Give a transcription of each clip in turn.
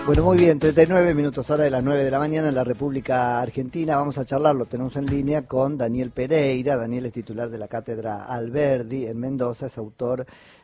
Bueno, muy bien, 39 minutos, hora de las 9 de la mañana en la República Argentina. Vamos a charlar, lo tenemos en línea con Daniel Pereira. Daniel es titular de la Cátedra Alberdi en Mendoza, es autor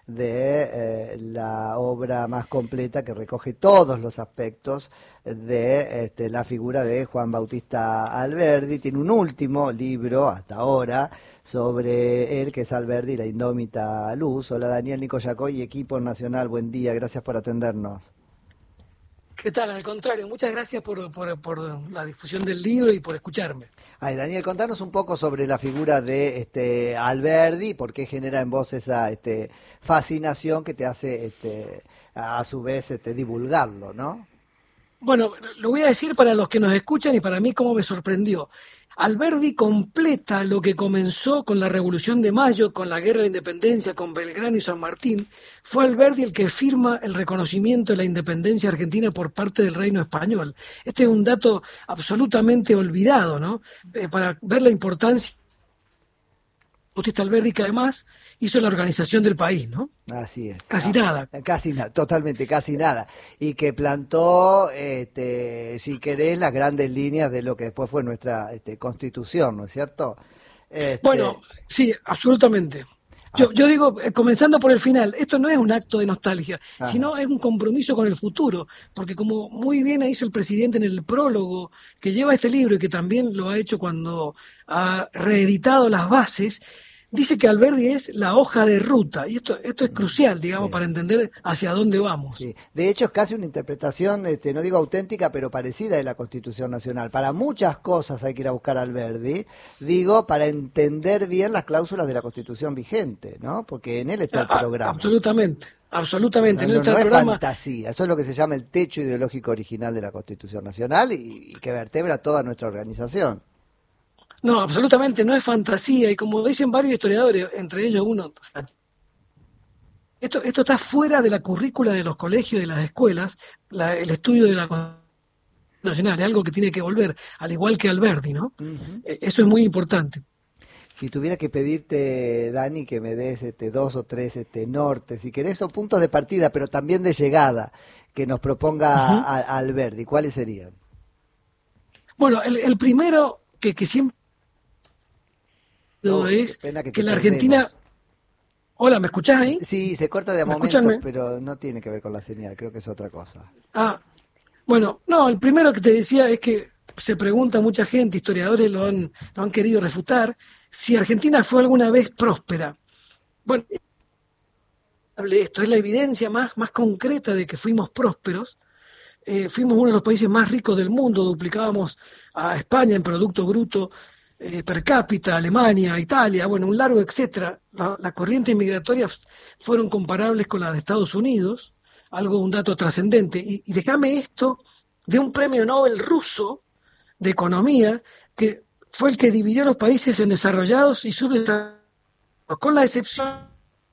de la obra más completa que recoge todos los aspectos de la figura de Juan Bautista Alberdi. Tiene un último libro, hasta ahora, sobre él, que es Alberdi, la indómita luz. Hola Daniel, Nico Yacoy y equipo nacional, buen día, gracias por atendernos. ¿Qué tal? Al contrario, muchas gracias por la difusión del libro y por escucharme. Ay, Daniel, contanos un poco sobre la figura de Alberdi, por qué genera en vos esa fascinación que te hace a su vez divulgarlo, ¿no? Bueno, lo voy a decir para los que nos escuchan y para mí cómo me sorprendió. Alberdi completa lo que comenzó con la Revolución de Mayo, con la Guerra de la Independencia, con Belgrano y San Martín. Fue Alberdi el que firma el reconocimiento de la independencia argentina por parte del Reino Español. Este es un dato absolutamente olvidado, ¿no? Para ver la importancia de Bautista Alberdi, que además hizo la organización del país, ¿no? Así es. Casi nada. Casi nada, totalmente, casi nada. Y que plantó, si querés, las grandes líneas de lo que después fue nuestra Constitución, ¿no es cierto? Bueno, sí, absolutamente. Yo digo, comenzando por el final, esto no es un acto de nostalgia, sino es un compromiso con el futuro, porque como muy bien hizo el presidente en el prólogo que lleva este libro y que también lo ha hecho cuando ha reeditado las bases, dice que Alberdi es la hoja de ruta, y esto es crucial, digamos, sí, para entender hacia dónde vamos. Sí. De hecho, es casi una interpretación, no digo auténtica, pero parecida de la Constitución Nacional. Para muchas cosas hay que ir a buscar a Alberdi, digo, para entender bien las cláusulas de la Constitución vigente, ¿no? Porque en él está el programa. Absolutamente. Absolutamente, no está el es programa. Fantasía, eso es lo que se llama el techo ideológico original de la Constitución Nacional y que vertebra toda nuestra organización. No, absolutamente no es fantasía, y como dicen varios historiadores, entre ellos uno, esto está fuera de la currícula de los colegios y de las escuelas, el estudio de la Constitución Nacional, es algo que tiene que volver, al igual que Alberdi, ¿no? Eso es muy importante. Si tuviera que pedirte, Dani, que me des 2 o 3 nortes, si querés, o puntos de partida, pero también de llegada, que nos proponga Alberdi, ¿cuáles serían? Bueno, el primero que siempre es que la Argentina... Hola, ¿me escuchás ahí? Sí, se corta de a momentos, pero no tiene que ver con la señal, creo que es otra cosa. Bueno, no, el primero que te decía es que se pregunta mucha gente, historiadores lo han querido refutar, si Argentina fue alguna vez próspera. Bueno, esto es la evidencia más concreta de que fuimos prósperos. Fuimos uno de los países más ricos del mundo, duplicábamos a España en Producto Bruto per cápita, Alemania, Italia, bueno, un largo etcétera. La corriente migratoria fueron comparables con la de Estados Unidos, un dato trascendente. Y déjame esto de un premio Nobel ruso de economía, que fue el que dividió los países en desarrollados y subdesarrollados, con la excepción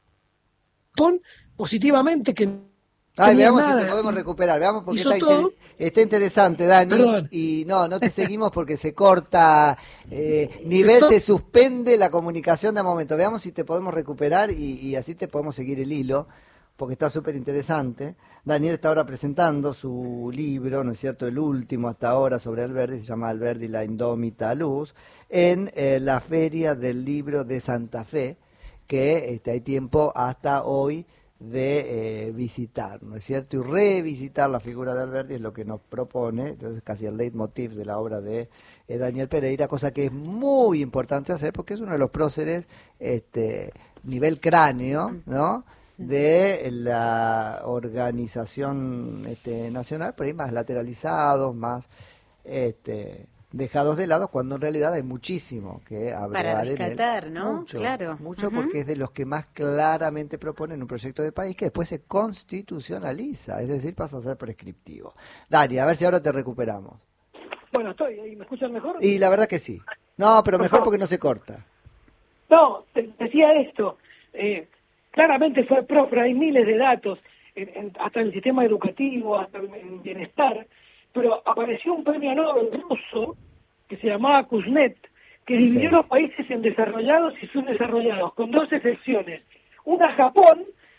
positivamente que veamos nada, si te podemos recuperar, veamos porque está interesante, Dani. Perdón. Y no te seguimos porque se corta, se suspende la comunicación de momento. Veamos si te podemos recuperar y así te podemos seguir el hilo, porque está súper interesante. Daniel está ahora presentando su libro, ¿no es cierto?, el último hasta ahora sobre Alberdi, se llama Alberdi, la indómita luz, en la Feria del Libro de Santa Fe, que hay tiempo hasta hoy de visitar, ¿no es cierto? Y revisitar la figura de Alberdi es lo que nos propone, entonces casi el leitmotiv de la obra de Daniel Pereira, cosa que es muy importante hacer porque es uno de los próceres nivel cráneo, ¿no?, de la organización nacional, pero hay más lateralizados, más dejados de lado, cuando en realidad hay muchísimo que hablar para rescatar, en él. ¿no? Claro. Mucho porque es de los que más claramente proponen un proyecto de país que después se constitucionaliza, es decir, pasa a ser prescriptivo. Dani, a ver si ahora te recuperamos. Bueno, estoy ahí, ¿me escuchan mejor? Y la verdad que sí. No, pero mejor porque no se corta. No, te decía esto, claramente fue próspero, hay miles de datos, hasta en el sistema educativo, hasta en bienestar, pero apareció un premio Nobel ruso que se llamaba Kuznets, que dividió los países en desarrollados y subdesarrollados, con 2 excepciones. Una, Japón,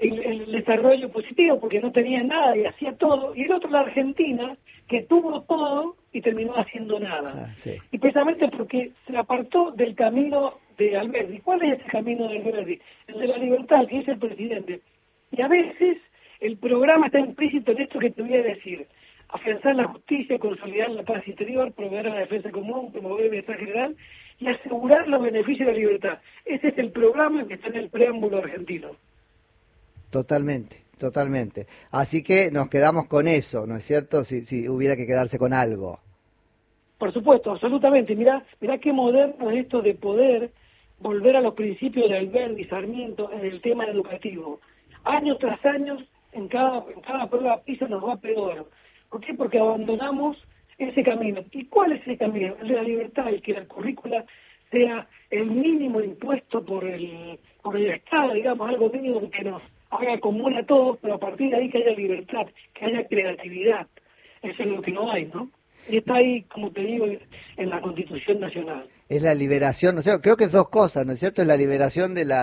el desarrollo positivo porque no tenía nada y hacía todo, y el otro la Argentina, que tuvo todo y terminó haciendo nada. Sí. Y precisamente porque se apartó del camino de Alberdi. ¿Cuál es ese camino de Alberdi? El de la libertad, que es el presidente. Y a veces el programa está implícito en esto que te voy a decir: afianzar la justicia, consolidar la paz interior, proveer la defensa común, promover el bienestar general y asegurar los beneficios de la libertad. Ese es el programa que está en el preámbulo argentino. Totalmente, totalmente. Así que nos quedamos con eso, ¿no es cierto? Si hubiera que quedarse con algo. Por supuesto, absolutamente. Mirá qué moderno es esto de poder volver a los principios de Alberdi y Sarmiento en el tema educativo. Año tras año, en cada prueba PISA nos va peor. ¿Por qué? Porque abandonamos ese camino. ¿Y cuál es ese camino? El de la libertad, el que la currícula sea el mínimo impuesto por el Estado, digamos, algo mínimo que nos haga común a todos, pero a partir de ahí que haya libertad, que haya creatividad. Eso es lo que no hay, ¿no? Y está ahí, como te digo, en la Constitución Nacional. Es la liberación, no sé, creo que es dos cosas, ¿no es cierto? Es la liberación de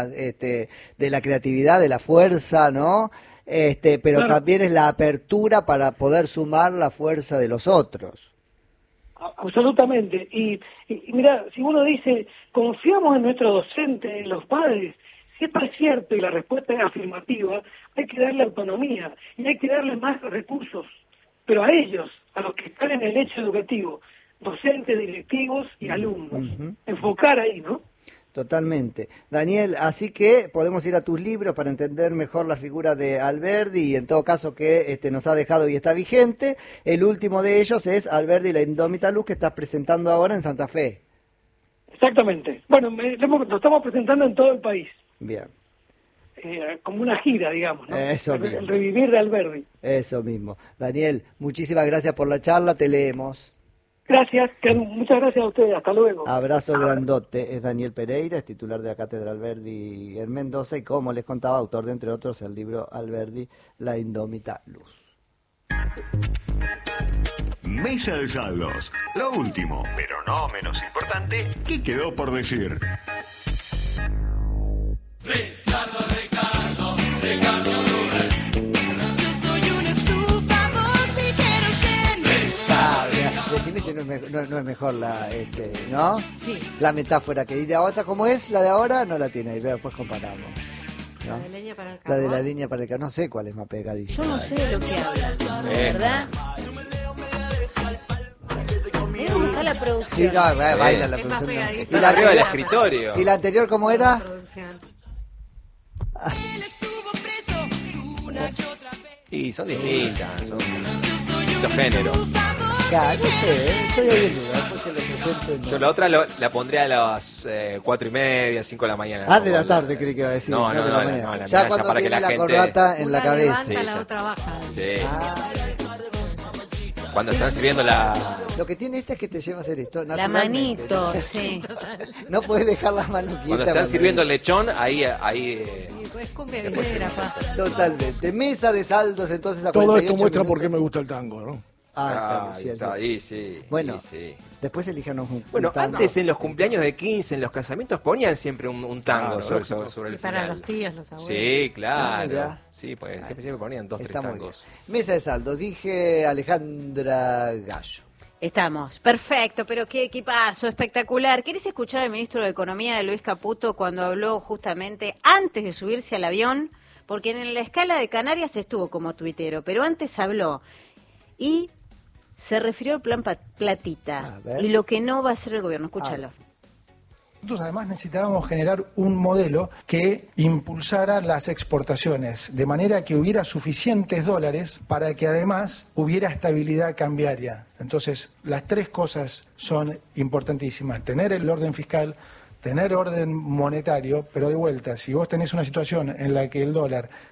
la creatividad, de la fuerza, ¿no? Pero Claro. también es la apertura para poder sumar la fuerza de los otros. Absolutamente. Y mira, si uno dice, confiamos en nuestros docentes, en los padres, si esto es cierto y la respuesta es afirmativa, hay que darle autonomía y hay que darle más recursos, pero a ellos, a los que están en el hecho educativo, docentes, directivos y alumnos. Ujú. Enfocar ahí, ¿no? Totalmente. Daniel, así que podemos ir a tus libros para entender mejor la figura de Alberdi y en todo caso que nos ha dejado y está vigente. El último de ellos es Alberdi y la indómita luz que estás presentando ahora en Santa Fe. Exactamente. Bueno, lo estamos presentando en todo el país, Bien, como una gira, digamos, ¿no? Eso mismo. El revivir de Alberdi. eso mismo. Daniel, muchísimas gracias por la charla, te leemos. Gracias, muchas gracias a ustedes, hasta luego. Abrazo grandote. Es Daniel Pereira, es titular de la Cátedra Alberdi en Mendoza y, como les contaba, autor de, entre otros, el libro Alberdi, La indómita luz. Mesa de saldos. Lo último, pero no menos importante, ¿qué quedó por decir? Yo soy una estufa, vos mi queroseno. Decime si no es mejor la, ¿no? Sí. La metáfora que dice otra, ¿cómo es? La de ahora no la tiene ahí, después comparamos. ¿no? La de leña para el La de la carbón. línea para el que no sé cuál es más pegadiza. Yo no sé de lo que habla, ¿verdad? Me gusta la producción. Sí, no, baila la Es más producción. pegadiza. ¿Y la, Están arriba del escritorio. ¿Y la anterior cómo era? Producción. Él estuvo preso una y otra vez. Y son distintas, son Yo soy distintos una géneros. estufa, vos Claro, no sé, estoy ahí en duda, después que lo presenten. Yo la otra la pondría a las 4:30, 5 de la mañana. Ah, de la Como tarde creí que iba a decir. No, de la la mañana. mañana, Ya cuando para que tiene la la gente... corbata en la Una cabeza. levanta, Sí, la ya. otra baja. Sí, Ah, cuando están sirviendo la... lo que tiene esta es que te lleva a hacer esto. La naturalmente. manito, sí. No puedes dejar las manos quietas. Cuando están sirviendo el lechón, ahí Y pues cumbia villera, pa. Totalmente. Mesa de saldos entonces a Todo 48 esto muestra minutos. por qué me gusta el tango, ¿no? Ah, ahí cierto. está, ahí sí. Bueno, ahí sí. después elíjanos un Bueno, tango. antes en los cumpleaños de 15, en los casamientos, ponían siempre un tango Claro, sobre Y el para final. los tíos, los abuelos. Sí, Ah, claro. mirá. Sí, pues siempre ponían 2, 3 Está muy tangos. bien. Mesa de saldos, dije Alejandra Gallo. Estamos, perfecto, pero qué equipazo, espectacular. ¿Querés escuchar al ministro de Economía de Luis Caputo cuando habló justamente antes de subirse al avión? Porque en la escala de Canarias estuvo como tuitero, pero antes habló y se refirió al plan Platita A ver. y lo que no va a hacer el gobierno. Escúchalo. Nosotros además necesitábamos generar un modelo que impulsara las exportaciones, de manera que hubiera suficientes dólares para que además hubiera estabilidad cambiaria. Entonces, las tres cosas son importantísimas: tener el orden fiscal, tener orden monetario, pero de vuelta, si vos tenés una situación en la que el dólar